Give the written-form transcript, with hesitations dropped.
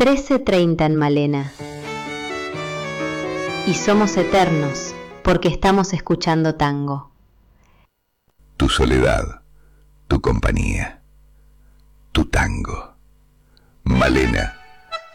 13:30 en Malena. Y somos eternos porque estamos escuchando tango. Tu soledad, tu compañía, tu tango. Malena.